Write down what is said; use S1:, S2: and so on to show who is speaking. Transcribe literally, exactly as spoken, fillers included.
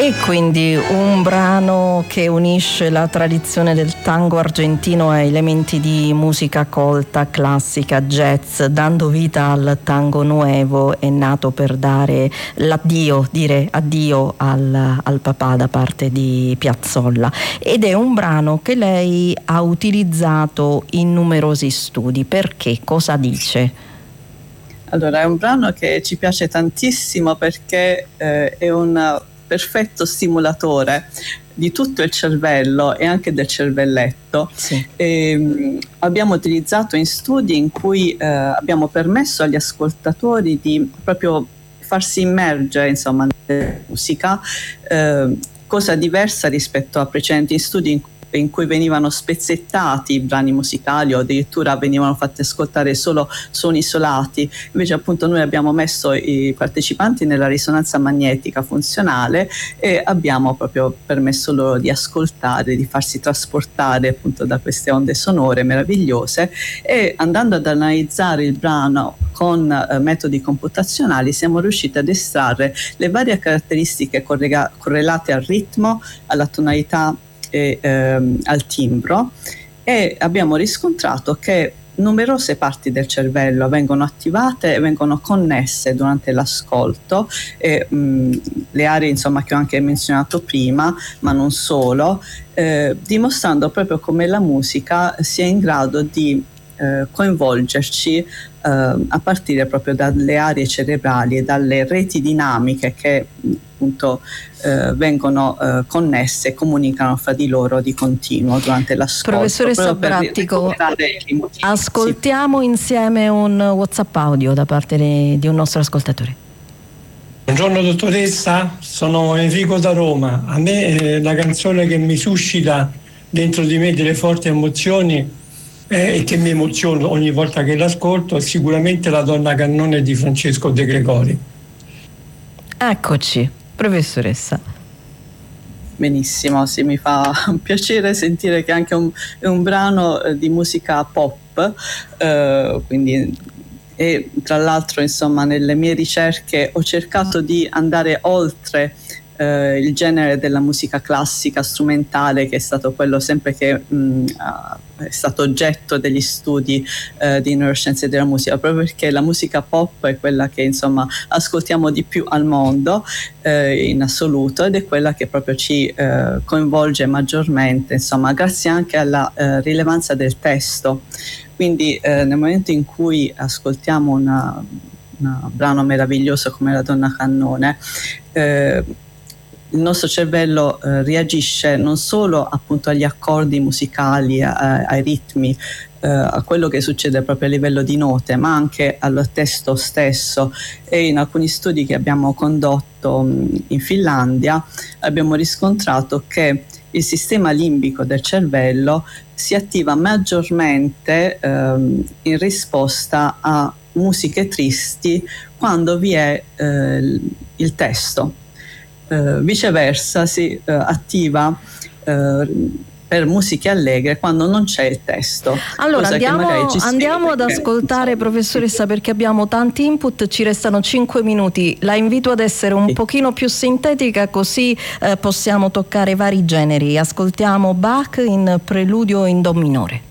S1: E quindi un brano che unisce la tradizione del tango argentino a elementi di musica colta, classica, jazz, dando vita al tango nuevo, è nato per dare l'addio, dire addio al, al papà da parte di Piazzolla, ed è un brano che lei ha utilizzato in numerosi studi. Perché? Cosa dice?
S2: Allora, è un brano che ci piace tantissimo perché eh, è un perfetto stimolatore di tutto il cervello e anche del cervelletto.
S1: Sì.
S2: E, abbiamo utilizzato in studi in cui eh, abbiamo permesso agli ascoltatori di proprio farsi immergere, insomma, nella musica, eh, cosa diversa rispetto a precedenti studi in in cui venivano spezzettati i brani musicali o addirittura venivano fatti ascoltare solo suoni isolati. Invece appunto noi abbiamo messo i partecipanti nella risonanza magnetica funzionale e abbiamo proprio permesso loro di ascoltare, di farsi trasportare appunto da queste onde sonore meravigliose, e andando ad analizzare il brano con eh, metodi computazionali siamo riusciti ad estrarre le varie caratteristiche correga- correlate al ritmo, alla tonalità e ehm, al timbro, e abbiamo riscontrato che numerose parti del cervello vengono attivate e vengono connesse durante l'ascolto, e mh, le aree insomma che ho anche menzionato prima, ma non solo, eh, dimostrando proprio come la musica sia in grado di eh, coinvolgerci eh, a partire proprio dalle aree cerebrali e dalle reti dinamiche che appunto eh, vengono eh, connesse e comunicano fra di loro di continuo durante l'ascolto.
S1: Professoressa Brattico, ascoltiamo sì. insieme un WhatsApp audio da parte de, di un nostro ascoltatore.
S3: Buongiorno dottoressa, sono Enrico da Roma. A me eh, la canzone che mi suscita dentro di me delle forti emozioni eh, e che mi emoziono ogni volta che l'ascolto è sicuramente La donna cannone di Francesco De Gregori.
S1: Eccoci, professoressa.
S2: Benissimo, sì, mi fa piacere sentire che anche un, è un brano eh, di musica pop, eh, quindi e tra l'altro insomma nelle mie ricerche ho cercato di andare oltre eh, il genere della musica classica strumentale, che è stato quello sempre che mh, è stato oggetto degli studi eh, di neuroscienze della musica, proprio perché la musica pop è quella che insomma ascoltiamo di più al mondo eh, in assoluto, ed è quella che proprio ci eh, coinvolge maggiormente, insomma, grazie anche alla eh, rilevanza del testo. Quindi eh, nel momento in cui ascoltiamo una, una brano meraviglioso come La donna cannone, eh, il nostro cervello eh, reagisce non solo appunto agli accordi musicali, a, ai ritmi, eh, a quello che succede proprio a livello di note, ma anche al testo stesso. E in alcuni studi che abbiamo condotto mh, in Finlandia abbiamo riscontrato che il sistema limbico del cervello si attiva maggiormente ehm, in risposta a musiche tristi quando vi è eh, il testo. Uh, viceversa si uh, attiva uh, per musiche allegre quando non c'è il testo.
S1: Allora andiamo, andiamo ad ascoltare, professoressa, perché abbiamo tanti input, ci restano cinque minuti. La invito ad essere un sì. pochino più sintetica, così eh, possiamo toccare vari generi. Ascoltiamo Bach in Preludio in Do minore.